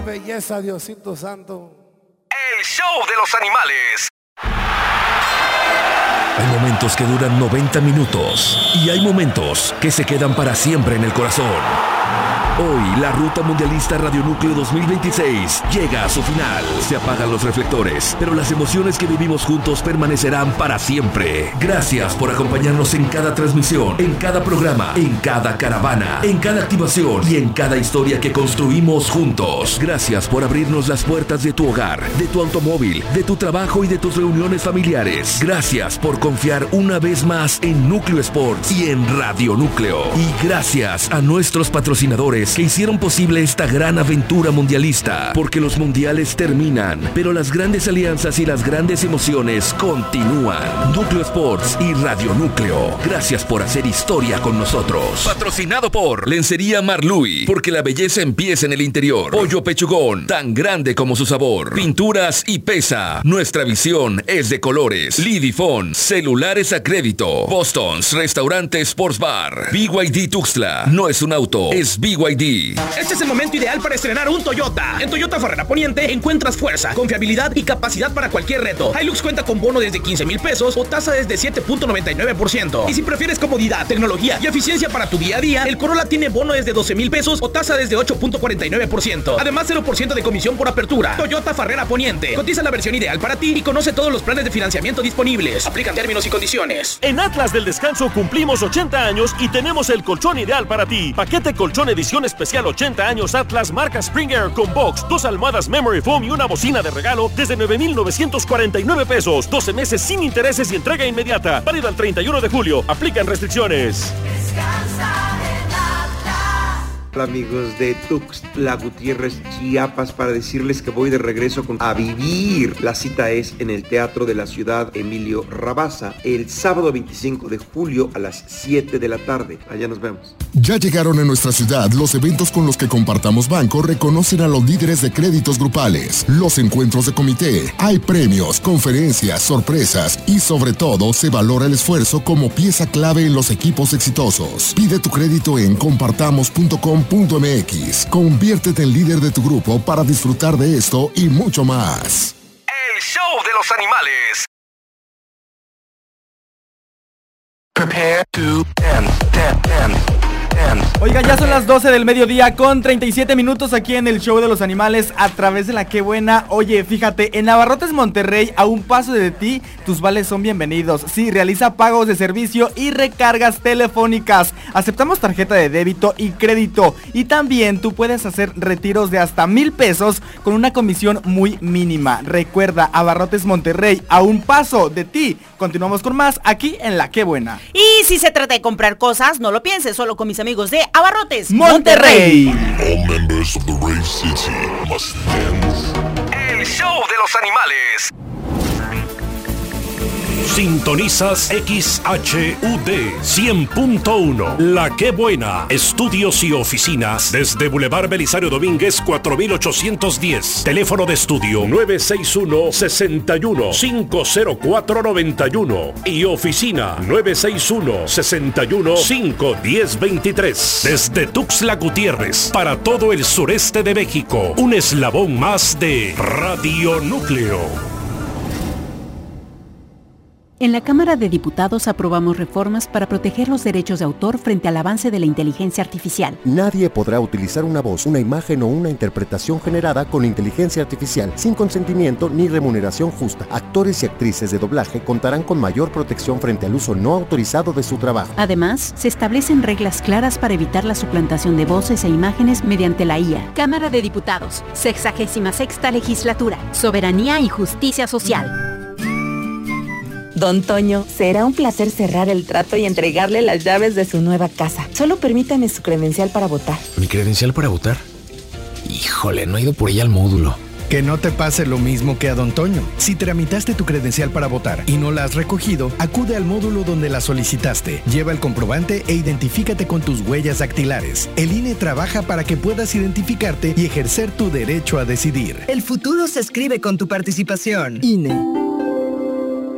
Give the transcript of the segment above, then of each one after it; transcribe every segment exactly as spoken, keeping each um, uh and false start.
belleza, Diosito Santo. El show de los animales. Hay momentos que duran noventa minutos y hay momentos que se quedan para siempre en el corazón. Hoy, la Ruta Mundialista Radio Núcleo dos mil veintiséis llega a su final. Se apagan los reflectores, pero las emociones que vivimos juntos permanecerán para siempre. Gracias por acompañarnos en cada transmisión, en cada programa, en cada caravana, en cada activación y en cada historia que construimos juntos. Gracias por abrirnos las puertas de tu hogar, de tu automóvil, de tu trabajo y de tus reuniones familiares. Gracias por confiar una vez más en Núcleo Sports y en Radio Núcleo. Y gracias a nuestros patrocinadores que hicieron posible esta gran aventura mundialista, porque los mundiales terminan, pero las grandes alianzas y las grandes emociones continúan. Núcleo Sports y Radio Núcleo, gracias por hacer historia con nosotros. Patrocinado por Lencería Marluy, porque la belleza empieza en el interior. Pollo Pechugón, tan grande como su sabor. Pinturas y Pesa, nuestra visión es de colores. Lidifón, celulares a crédito. Boston's Restaurante Sports Bar. B Y D Tuxtla, no es un auto, es B Y D. Este es el momento ideal para estrenar un Toyota. En Toyota Farrera Poniente encuentras fuerza, confiabilidad y capacidad para cualquier reto. Hilux cuenta con bono desde quince mil pesos o tasa desde siete punto noventa y nueve por ciento. Y si prefieres comodidad, tecnología y eficiencia para tu día a día, el Corolla tiene bono desde doce mil pesos o tasa desde ocho punto cuarenta y nueve por ciento. Además, cero por ciento de comisión por apertura. Toyota Farrera Poniente. Cotiza la versión ideal para ti y conoce todos los planes de financiamiento disponibles. Aplican términos y condiciones. En Atlas del Descanso cumplimos ochenta años y tenemos el colchón ideal para ti. Paquete colchón edición especial ochenta años Atlas marca Springer con box, dos almohadas Memory Foam y una bocina de regalo desde nueve mil novecientos cuarenta y nueve pesos. doce meses sin intereses y entrega inmediata. Válido al treinta y uno de julio. Aplican restricciones. Descansa en Atlas. Hola amigos de Tuxtla Gutiérrez, Chiapas, para decirles que voy de regreso con A Vivir. La cita es en el Teatro de la Ciudad Emilio Rabasa el sábado veinticinco de julio a las siete de la tarde. Allá nos vemos. Ya llegaron a nuestra ciudad los eventos con los que Compartamos Banco reconocen a los líderes de créditos grupales, los encuentros de comité, hay premios, conferencias, sorpresas y sobre todo se valora el esfuerzo como pieza clave en los equipos exitosos. Pide tu crédito en compartamos punto com punto m x. Conviértete en líder de tu grupo para disfrutar de esto y mucho más. El show de los animales. Prepare to dance, dance, dance. Oiga, ya son las doce del mediodía con treinta y siete minutos aquí en el show de los animales a través de la Qué Buena. Oye, fíjate, en Abarrotes Monterrey, a un paso de ti, tus vales son bienvenidos. Sí, realiza pagos de servicio y recargas telefónicas. Aceptamos tarjeta de débito y crédito. Y también tú puedes hacer retiros de hasta mil pesos con una comisión muy mínima. Recuerda, Abarrotes Monterrey, a un paso de ti. Continuamos con más aquí en la Qué Buena. Y si se trata de comprar cosas, no lo pienses, solo con mis amigos de Abarrotes Monterrey. All members of the Rave City must dance. El show de los animales. Sintonizas X H U D cien punto uno. La Qué Buena. Estudios y oficinas desde Boulevard Belisario Domínguez cuatro mil ochocientos diez. Teléfono de estudio nueve seis uno, seis uno, cinco cero cuatro, nueve uno y oficina nueve seis uno, seis uno, cinco uno cero, dos tres. Desde Tuxtla Gutiérrez para todo el sureste de México. Un eslabón más de Radio Núcleo. En la Cámara de Diputados aprobamos reformas para proteger los derechos de autor frente al avance de la inteligencia artificial. Nadie podrá utilizar una voz, una imagen o una interpretación generada con inteligencia artificial sin consentimiento ni remuneración justa. Actores y actrices de doblaje contarán con mayor protección frente al uso no autorizado de su trabajo. Además, se establecen reglas claras para evitar la suplantación de voces e imágenes mediante la I A. Cámara de Diputados, sexagésima sexta legislatura, soberanía y justicia social. Don Toño, será un placer cerrar el trato y entregarle las llaves de su nueva casa. Solo permítame su credencial para votar. ¿Mi credencial para votar? Híjole, no he ido por ella al módulo. Que no te pase lo mismo que a Don Toño. Si tramitaste tu credencial para votar y no la has recogido, acude al módulo donde la solicitaste. Lleva el comprobante e identifícate con tus huellas dactilares. El I N E trabaja para que puedas identificarte y ejercer tu derecho a decidir. El futuro se escribe con tu participación. I N E.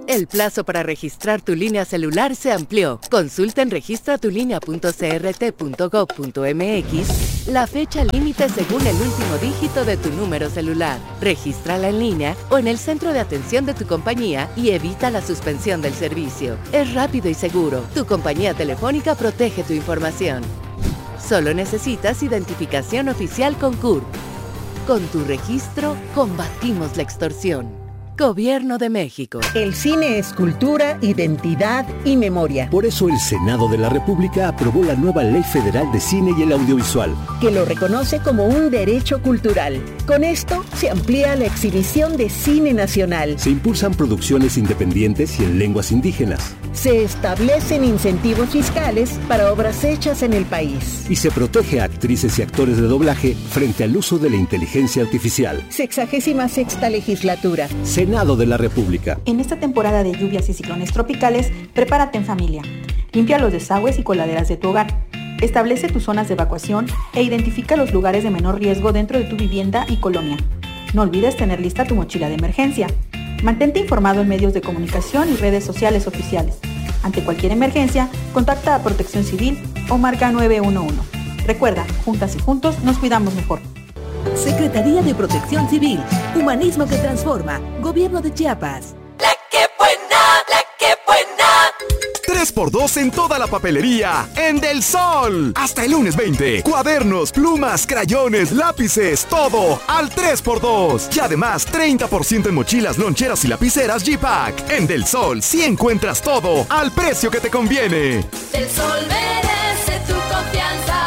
El plazo para registrar tu línea celular se amplió. Consulta en registra tu línea punto c r t punto gov punto m x la fecha límite según el último dígito de tu número celular. Regístrala en línea o en el centro de atención de tu compañía y evita la suspensión del servicio. Es rápido y seguro. Tu compañía telefónica protege tu información. Solo necesitas identificación oficial con C U R P. Con tu registro, combatimos la extorsión. Gobierno de México. El cine es cultura, identidad y memoria. Por eso el Senado de la República aprobó la nueva Ley Federal de Cine y el Audiovisual, que lo reconoce como un derecho cultural. Con esto se amplía la exhibición de cine nacional. Se impulsan producciones independientes y en lenguas indígenas. Se establecen incentivos fiscales para obras hechas en el país. Y se protege a actrices y actores de doblaje frente al uso de la inteligencia artificial. Sexagésima sexta legislatura. Senado de la República. En esta temporada de lluvias y ciclones tropicales, prepárate en familia. Limpia los desagües y coladeras de tu hogar. Establece tus zonas de evacuación e identifica los lugares de menor riesgo dentro de tu vivienda y colonia. No olvides tener lista tu mochila de emergencia. Mantente informado en medios de comunicación y redes sociales oficiales. Ante cualquier emergencia, contacta a Protección Civil o marca nueve uno uno. Recuerda, juntas y juntos nos cuidamos mejor. Secretaría de Protección Civil, Humanismo que Transforma, Gobierno de Chiapas. ¡La que buena! ¡La que buena! tres por dos en toda la papelería en Del Sol. Hasta el lunes veinte. Cuadernos, plumas, crayones, lápices, todo al tres por dos. Y además treinta por ciento en mochilas, loncheras y lapiceras G-Pack. En Del Sol sí encuentras todo al precio que te conviene. Del Sol merece tu confianza.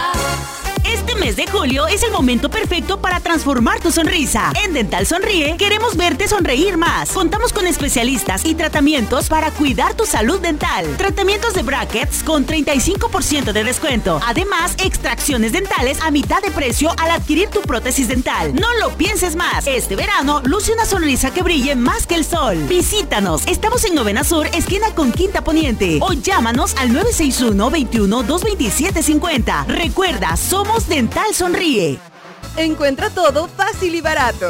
Este mes de julio es el momento perfecto para transformar tu sonrisa. En Dental Sonríe queremos verte sonreír más. Contamos con especialistas y tratamientos para cuidar tu salud dental. Tratamientos de brackets con treinta y cinco por ciento de descuento. Además, extracciones dentales a mitad de precio al adquirir tu prótesis dental. No lo pienses más. Este verano luce una sonrisa que brille más que el sol. Visítanos. Estamos en Novena Sur, esquina con Quinta Poniente. O llámanos al nueve seis uno, veintiuno, doscientos veintisiete, cincuenta. Recuerda, somos Dental Sonríe. Encuentra todo fácil y barato.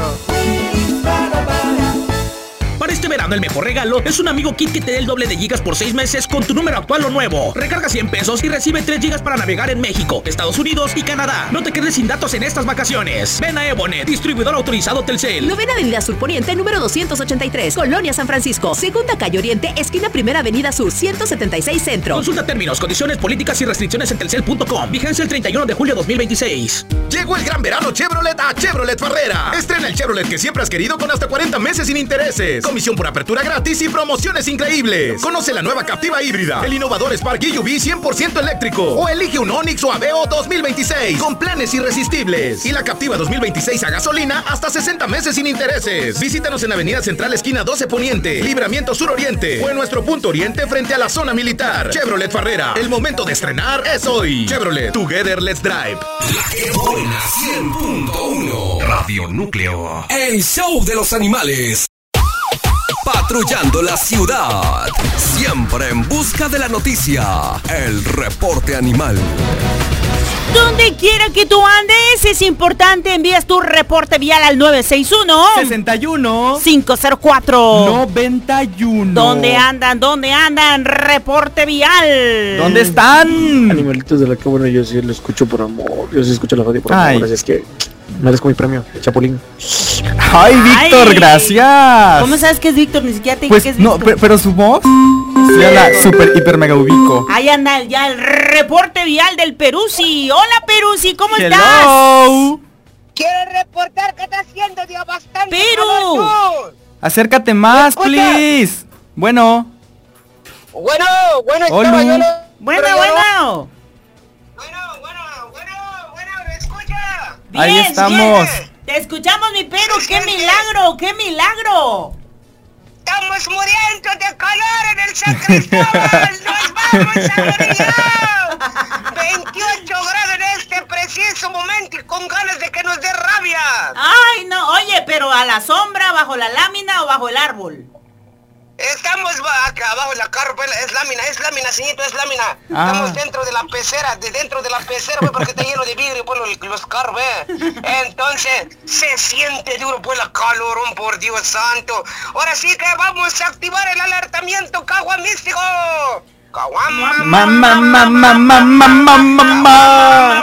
Para este verano el mejor regalo es un amigo kit que te dé el doble de gigas por seis meses con tu número actual o nuevo. Recarga cien pesos y recibe tres gigas para navegar en México, Estados Unidos y Canadá. No te quedes sin datos en estas vacaciones. Ven a Evonet, distribuidor autorizado Telcel. Novena Avenida Sur Poniente, número doscientos ochenta y tres, Colonia San Francisco. Segunda Calle Oriente, esquina Primera Avenida Sur, ciento setenta y seis Centro. Consulta términos, condiciones, políticas y restricciones en telcel punto com. Vigencia el treinta y uno de julio de dos mil veintiséis. Llegó el gran verano Chevrolet a Chevrolet Farrera. Estrena el Chevrolet que siempre has querido con hasta cuarenta meses sin intereses. Comisión por apertura gratis y promociones increíbles. Conoce la nueva Captiva híbrida, el innovador Spark E U V cien por ciento eléctrico o elige un Onix o Aveo dos mil veintiséis con planes irresistibles. Y la Captiva dos mil veintiséis a gasolina hasta sesenta meses sin intereses. Visítanos en Avenida Central esquina doce Poniente, Libramiento Sur Oriente o en nuestro punto Oriente frente a la zona militar. Chevrolet Farrera, el momento de estrenar es hoy. Chevrolet, Together Let's Drive. La que buena cien punto uno. Radio Núcleo. El show de los animales. Patrullando la ciudad, siempre en busca de la noticia, el reporte animal. Donde quiera que tú andes, es importante, envías tu reporte vial al nueve seis uno, sesenta y uno, cinco cero cuatro, noventa y uno. ¿Dónde andan? ¿Dónde andan? Reporte vial. ¿Dónde están? Animalitos de la que bueno, yo sí lo escucho por amor. Yo sí escucho la radio por Ay. amor, así es que merezco mi premio, Chapulín. Ay, Víctor, Ay. gracias. ¿Cómo sabes que es Víctor? Ni siquiera te dije Pues que es no, Víctor. pero, pero su voz ya la super hiper mega ubico. Ahí anda ya el reporte vial del Peruzzi. Hola, Peruzzi, ¿cómo Hello. estás? Quiero reportar que está haciendo Dios bastante. Perú. calor. Acércate más, please. Bueno. Bueno, bueno, Olu. estaba yo lo- Bueno, pero yo bueno. Ahí Bien, estamos. bien. Te escuchamos, mi Perú. ¡Qué milagro! ¡Qué milagro! Estamos muriendo de calor en el San Cristóbal. Nos vamos a morir. veintiocho grados en este preciso momento y con ganas de que nos dé rabia. Ay, no. Oye, pero a la sombra, bajo la lámina o bajo el árbol. Estamos acá abajo en la carpa, es lámina, es lámina, señorito, es lámina. Ah. Estamos dentro de la pecera, de dentro de la pecera, pues, porque está lleno de vidrio, pues, los, los carros, ¿eh? Entonces, se siente duro, pues, la calorón, por Dios santo. Ahora sí que vamos a activar el alertamiento caguamístico. Mamá, mamá, mamá, mamá, mamá.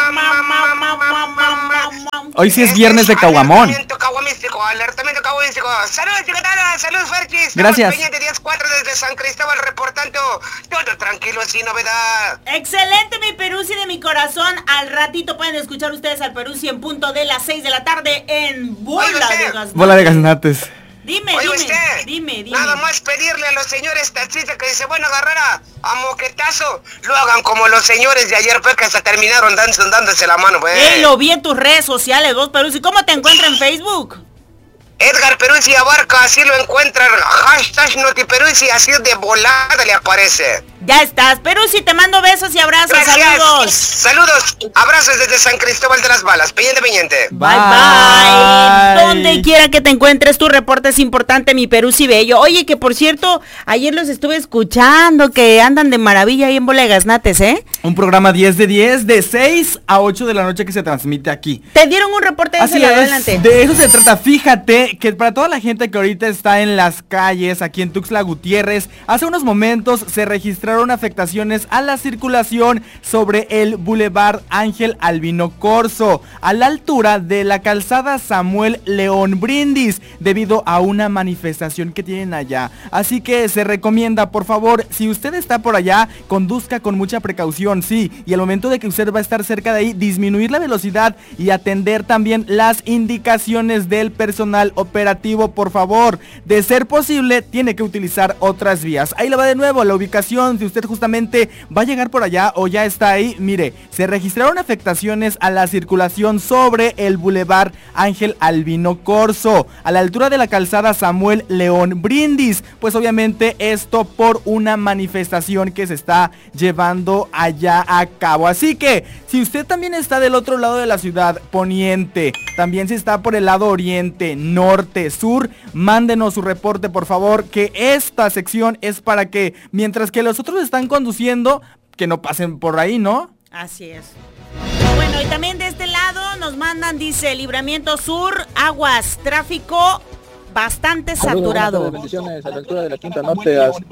Hoy sí es viernes de caguamón. Alertamiento caguamístico, alertamiento caguamístico. Saludos, chicatana, saludos, Ferchis. Gracias. diez cuatro desde San Cristóbal reportando. Todo tranquilo, sin novedad. Excelente, mi Peruzzi de mi corazón. Al ratito pueden escuchar ustedes al Peruzzi en punto de las seis de la tarde en Bola de Gaznates. Bola de Gaznates. Dime, Oye, dime, usted, dime, dime. Nada más pedirle a los señores taxistas que se van a agarrar a, a moquetazo, lo hagan como los señores de ayer, pues, que hasta terminaron dando, dándose la mano, pues. Ey, lo vi en tus redes sociales, vos, Peruzzi. ¿Cómo te encuentras en Facebook? Edgar Peruzzi Abarca, así lo encuentran. Hashtag NotiPeruzzi, así de volada le aparece. Ya estás, Peruzzi, te mando besos y abrazos. Gracias. Saludos. Saludos, abrazos desde San Cristóbal de las Balas. Pendiente, pendiente. Bye, bye. Donde quiera que te encuentres, tu reporte es importante, mi Peruzzi bello. Oye, que por cierto, ayer los estuve escuchando, que andan de maravilla ahí en Bola de Gaznates, ¿eh? Un programa diez de diez, de seis a ocho de la noche que se transmite aquí. Te dieron un reporte de ese Así lado, es, adelante. de eso se trata. Fíjate que para toda la gente que ahorita está en las calles, aquí en Tuxtla Gutiérrez, hace unos momentos se registraron afectaciones a la circulación sobre el Boulevard Ángel Albino Corzo, a la altura de la calzada Samuel León Brindis, debido a una manifestación que tienen allá. Así que se recomienda, por favor, si usted está por allá, conduzca con mucha precaución, sí, y al momento de que usted va a estar cerca de ahí, disminuir la velocidad y atender también las indicaciones del personal operativo, por favor. De ser posible, tiene que utilizar otras vías. Ahí le va de nuevo la ubicación, si usted justamente va a llegar por allá o ya está ahí. Mire, se registraron afectaciones a la circulación sobre el Boulevard Ángel Albino Corzo, a la altura de la calzada Samuel León Brindis, pues obviamente esto por una manifestación que se está llevando allá a cabo. Así que, si usted también está del otro lado de la ciudad, poniente, también si está por el lado oriente, norte, sur, mándenos su reporte, por favor, que esta sección es para que, mientras que los otros están conduciendo, que no pasen por ahí, ¿no? Así es. Bueno, y también de este lado nos mandan, dice, Libramiento Sur, aguas, tráfico bastante saturado. Bendiciones a la altura de la Quinta Norte hasta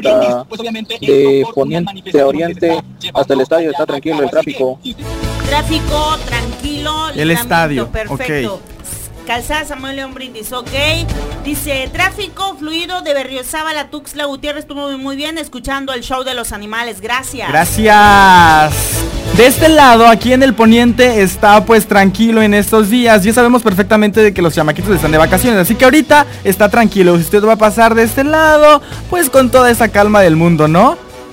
de poniente a oriente hasta el estadio, está tranquilo el tráfico. Tráfico tranquilo, el estadio, perfecto. Okay. Calzada Samuel León Brindis, ok. Dice, tráfico fluido de Berriozábal a Tuxtla Gutiérrez, estuvo muy bien escuchando el show de los animales, gracias. Gracias. De este lado, aquí en el poniente, está pues tranquilo en estos días. Ya sabemos perfectamente de que los chamaquitos están de vacaciones, así que ahorita está tranquilo. Si usted va a pasar de este lado, pues con toda esa calma del mundo, ¿no?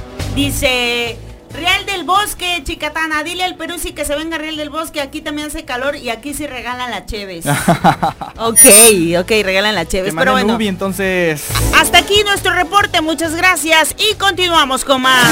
Dice... Real del Bosque, chicatana, dile al Peruzzi que se venga Real del Bosque, aquí también hace calor y aquí sí regalan las cheves. Ok, ok, regalan las cheves, pero bueno. Ubi, entonces... Hasta aquí nuestro reporte, muchas gracias y continuamos con más.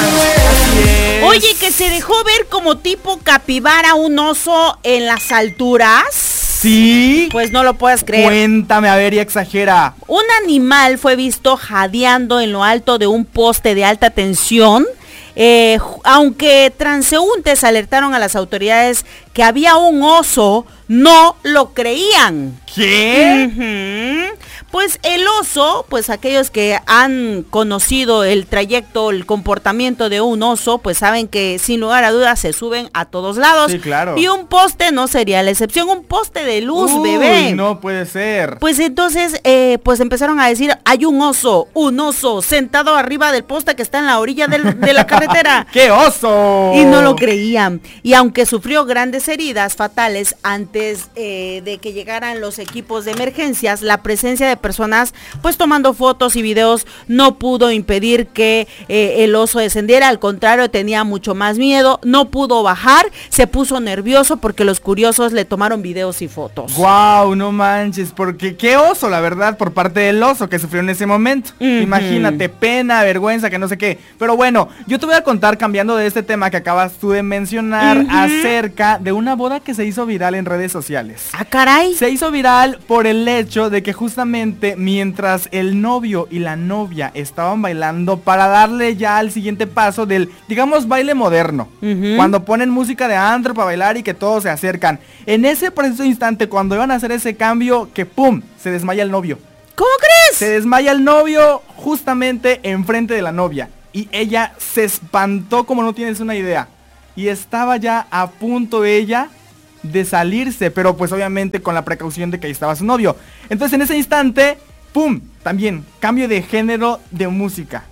Oye, que se dejó ver como tipo capibara un oso en las alturas. Sí. Pues no lo puedes creer. Cuéntame, a ver, y exagera. Un animal fue visto jadeando en lo alto de un poste de alta tensión. Eh, aunque transeúntes alertaron a las autoridades que había un oso, no lo creían. ¿Qué? Uh-huh. Pues el oso, pues aquellos que han conocido el trayecto, el comportamiento de un oso, pues saben que sin lugar a dudas se suben a todos lados. Sí, claro. Y un poste no sería la excepción, un poste de luz, Uy, bebé. No puede ser. Pues entonces, eh, pues empezaron a decir, hay un oso, un oso sentado arriba del poste que está en la orilla del, de la carretera. ¡Qué oso! Y no lo creían. Y aunque sufrió grandes heridas fatales antes eh, de que llegaran los equipos de emergencias, la presencia de personas pues tomando fotos y videos no pudo impedir que eh, el oso descendiera. Al contrario, tenía mucho más miedo, no pudo bajar, se puso nervioso porque los curiosos le tomaron videos y fotos. Wow, no manches, porque qué oso, la verdad, por parte del oso que sufrió en ese momento. Uh-huh. Imagínate, pena, vergüenza, que no sé qué. Pero bueno, yo te voy a contar, cambiando de este tema que acabas tú de mencionar, uh-huh, acerca de una boda que se hizo viral en redes sociales. Ah, caray. Se hizo viral por el hecho de que justamente obviamente mientras el novio y la novia estaban bailando para darle ya al siguiente paso del, digamos, baile moderno, uh-huh. cuando ponen música de antro para bailar y que todos se acercan, en ese preciso instante cuando iban a hacer ese cambio, que pum, se desmaya el novio. ¿Cómo crees? Se desmaya el novio justamente enfrente de la novia y ella se espantó como no tienes una idea y estaba ya a punto ella de salirse, pero pues obviamente con la precaución de que ahí estaba su novio. Entonces en ese instante, pum, también cambio de género de música.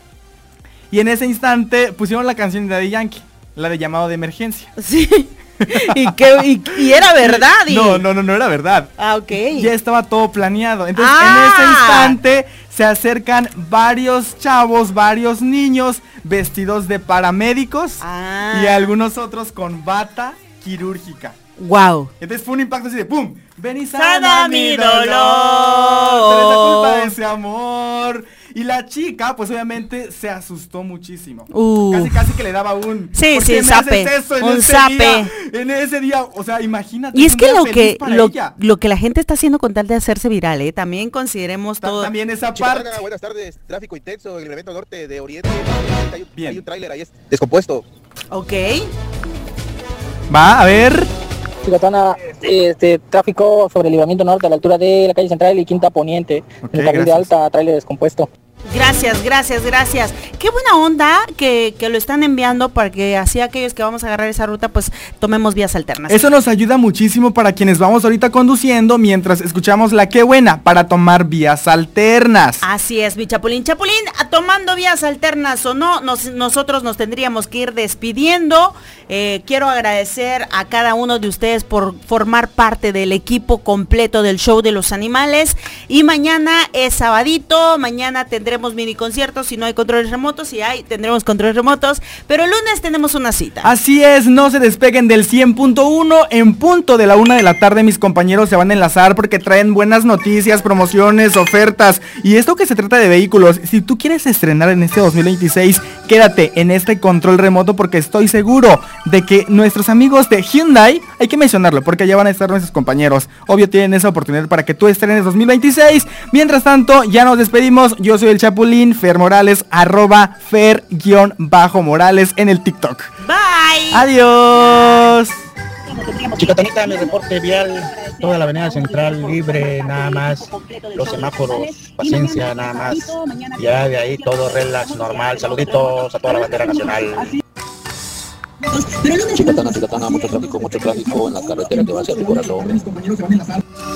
Y en ese instante pusieron la canción de Daddy Yankee, la de llamado de emergencia. Sí. ¿Y, qué, y, y era verdad? Y... No, no, no, no era verdad. Ah, ok. Ya estaba todo planeado. Entonces ah. en ese instante se acercan varios chavos, varios niños vestidos de paramédicos ah. y algunos otros con bata quirúrgica. Wow. Entonces fue un impacto así de pum. Ven y sana, sana mi dolor. dolor. Te la culpa de ese amor. Y la chica, pues obviamente se asustó muchísimo. Uh. Casi casi que le daba un sí, sí, zape. Un zape. En ese día, o sea, imagínate. Y es que lo que lo, lo que la gente está haciendo con tal de hacerse viral, eh, también consideremos Ta todo. También esa parte. Buenas tardes, tráfico intenso, el evento norte de Oriente. Hay un, Bien. Hay un tráiler ahí es descompuesto. Ok. Va, a ver. Chicatana, este, tráfico sobre el libramiento norte a la altura de la calle Central y Quinta Poniente. Okay, en el carril de alta, tráiler descompuesto. Gracias, gracias, gracias. Qué buena onda que, que lo están enviando para que así aquellos que vamos a agarrar esa ruta pues tomemos vías alternas. Eso nos ayuda muchísimo para quienes vamos ahorita conduciendo mientras escuchamos la Qué Buena para tomar vías alternas. Así es, mi Chapulín. Chapulín, tomando vías alternas o no, nos, nosotros nos tendríamos que ir despidiendo. Eh, quiero agradecer a cada uno de ustedes por formar parte del equipo completo del show de los animales. Y mañana es sabadito, mañana tendremos Tendremos mini conciertos, si no hay controles remotos, si hay, tendremos controles remotos, pero el lunes tenemos una cita. Así es, no se despeguen del cien punto uno, en punto de la una de la tarde mis compañeros se van a enlazar porque traen buenas noticias, promociones, ofertas, y esto que se trata de vehículos. Si tú quieres estrenar en este dos mil veintiséis, quédate en este control remoto porque estoy seguro de que nuestros amigos de Hyundai, hay que mencionarlo porque allá van a estar nuestros compañeros, obvio tienen esa oportunidad para que tú estrenes dos mil veintiséis. Mientras tanto, ya nos despedimos, yo soy el Chapulín, Fer Morales, arroba Fer-Morales en el TikTok. Bye. Adiós. Chicatanita, mi reporte vial, toda la avenida central libre, nada más, los semáforos, paciencia, nada más, ya de ahí todo relax, normal, saluditos a toda la bandera nacional. Chicatana, Chicatana, mucho tráfico, mucho tráfico en la carretera que va hacia tu corazón.